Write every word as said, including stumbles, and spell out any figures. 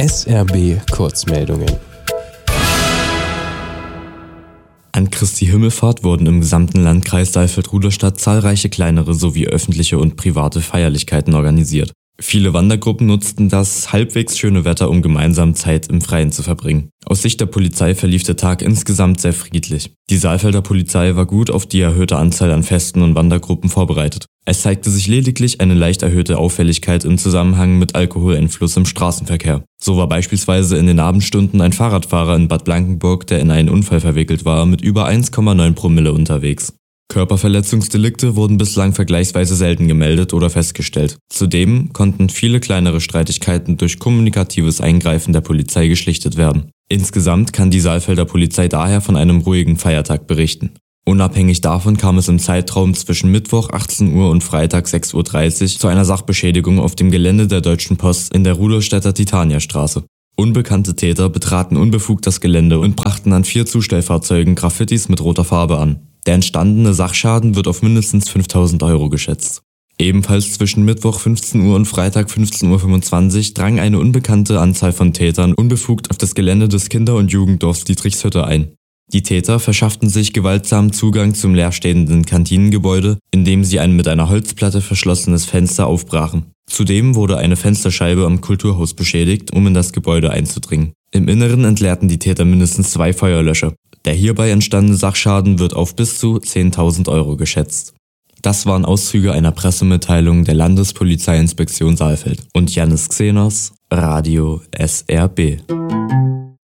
S R B Kurzmeldungen. An Christi Himmelfahrt wurden im gesamten Landkreis Saalfeld-Rudolstadt zahlreiche kleinere sowie öffentliche und private Feierlichkeiten organisiert. Viele Wandergruppen nutzten das halbwegs schöne Wetter, um gemeinsam Zeit im Freien zu verbringen. Aus Sicht der Polizei verlief der Tag insgesamt sehr friedlich. Die Saalfelder Polizei war gut auf die erhöhte Anzahl an Festen und Wandergruppen vorbereitet. Es zeigte sich lediglich eine leicht erhöhte Auffälligkeit im Zusammenhang mit Alkoholeinfluss im Straßenverkehr. So war beispielsweise in den Abendstunden ein Fahrradfahrer in Bad Blankenburg, der in einen Unfall verwickelt war, mit über eins Komma neun Promille unterwegs. Körperverletzungsdelikte wurden bislang vergleichsweise selten gemeldet oder festgestellt. Zudem konnten viele kleinere Streitigkeiten durch kommunikatives Eingreifen der Polizei geschlichtet werden. Insgesamt kann die Saalfelder Polizei daher von einem ruhigen Feiertag berichten. Unabhängig davon kam es im Zeitraum zwischen Mittwoch achtzehn Uhr und Freitag sechs Uhr dreißig zu einer Sachbeschädigung auf dem Gelände der Deutschen Post in der Rudolstädter Titaniastraße. Unbekannte Täter betraten unbefugt das Gelände und brachten an vier Zustellfahrzeugen Graffitis mit roter Farbe an. Der entstandene Sachschaden wird auf mindestens fünftausend Euro geschätzt. Ebenfalls zwischen Mittwoch fünfzehn Uhr und Freitag fünfzehn Uhr fünfundzwanzig drang eine unbekannte Anzahl von Tätern unbefugt auf das Gelände des Kinder- und Jugenddorfs Dietrichshütte ein. Die Täter verschafften sich gewaltsam Zugang zum leerstehenden Kantinengebäude, indem sie ein mit einer Holzplatte verschlossenes Fenster aufbrachen. Zudem wurde eine Fensterscheibe am Kulturhaus beschädigt, um in das Gebäude einzudringen. Im Inneren entleerten die Täter mindestens zwei Feuerlöscher. Der hierbei entstandene Sachschaden wird auf bis zu zehntausend Euro geschätzt. Das waren Auszüge einer Pressemitteilung der Landespolizeiinspektion Saalfeld und Jannis Xenos, Radio S R B.